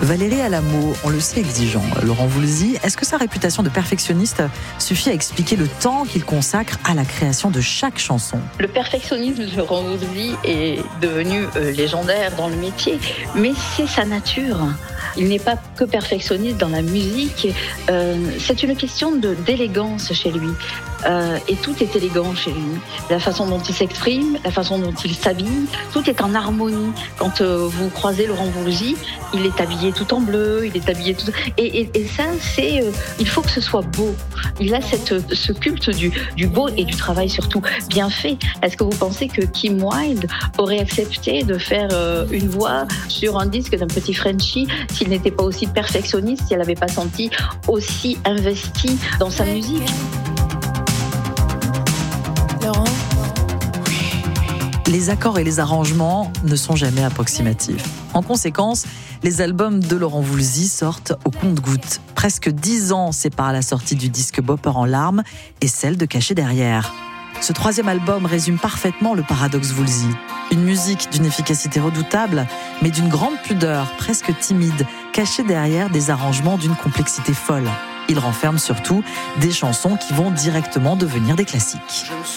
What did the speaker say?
Valérie Alamo, on le sait exigeant. Laurent Voulzy, est-ce que sa réputation de perfectionniste suffit à expliquer le temps qu'il consacre à la création de chaque chanson ? Le perfectionnisme de Laurent Voulzy est devenu légendaire dans le métier, mais c'est sa nature. Il n'est pas que perfectionniste dans la musique, c'est une question d'élégance chez lui. Et tout est élégant chez lui. La façon dont il s'exprime, la façon dont il s'habille, tout est en harmonie. Quand vous croisez Laurent Voulzy, il est habillé tout en bleu, il est habillé tout... Et ça, c'est... il faut que ce soit beau. Il a ce culte du beau et du travail surtout bien fait. Est-ce que vous pensez que Kim Wilde aurait accepté de faire une voix sur un disque d'un petit Frenchie s'il n'était pas aussi perfectionniste, s'il n'avait pas senti aussi investi dans sa musique ? Laurent ? Les accords et les arrangements ne sont jamais approximatifs. En conséquence, les albums de Laurent Voulzy sortent au compte-gouttes. Presque 10 ans séparent la sortie du disque Bopper en larmes et celle de Caché derrière. Ce 3e album résume parfaitement le paradoxe Voulzy. Une musique d'une efficacité redoutable, mais d'une grande pudeur, presque timide, cachée derrière des arrangements d'une complexité folle. Il renferme surtout des chansons qui vont directement devenir des classiques.